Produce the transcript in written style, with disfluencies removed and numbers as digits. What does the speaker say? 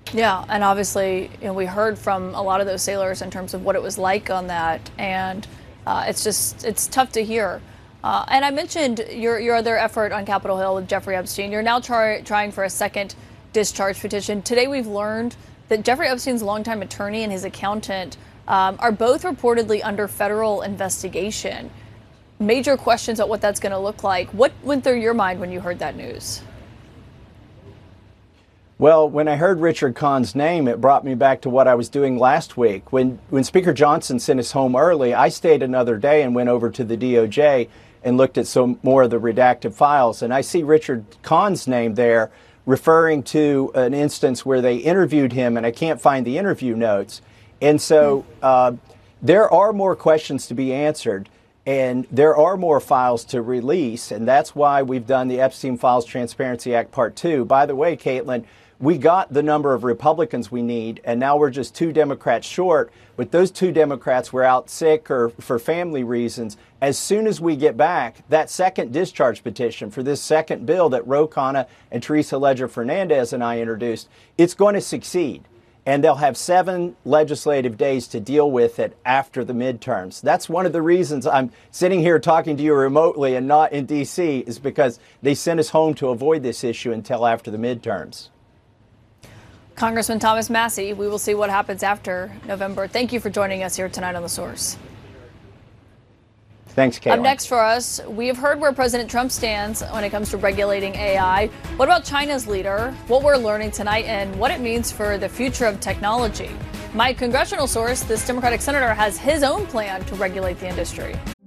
Yeah, and obviously, we heard from a lot of those sailors in terms of what it was like on that, and it's tough to hear. And I mentioned your other effort on Capitol Hill with Jeffrey Epstein. You're now trying for a second discharge petition. Today, we've learned that Jeffrey Epstein's longtime attorney and his accountant are both reportedly under federal investigation. Major questions about what that's going to look like. What went through your mind when you heard that news? Well, when I heard Richard Kahn's name, it brought me back to what I was doing last week. When Speaker Johnson sent us home early, I stayed another day and went over to the DOJ and looked at some more of the redacted files. And I see Richard Kahn's name there referring to an instance where they interviewed him, and I can't find the interview notes. And so there are more questions to be answered, and there are more files to release. And that's why we've done the Epstein Files Transparency Act Part 2. By the way, Caitlin, we got the number of Republicans we need, and now we're just 2 Democrats short. But those 2 Democrats were out sick or for family reasons. As soon as we get back, that second discharge petition for this second bill that Ro Khanna and Teresa Leger Fernandez and I introduced, it's going to succeed. And they'll have 7 legislative days to deal with it after the midterms. That's one of the reasons I'm sitting here talking to you remotely and not in D.C. is because they sent us home to avoid this issue until after the midterms. Congressman Thomas Massie, we will see what happens after November. Thank you for joining us here tonight on The Source. Thanks, Caitlin. Up next for us, we have heard where President Trump stands when it comes to regulating AI. What about China's leader? What we're learning tonight and what it means for the future of technology. My congressional source, this Democratic senator, has his own plan to regulate the industry.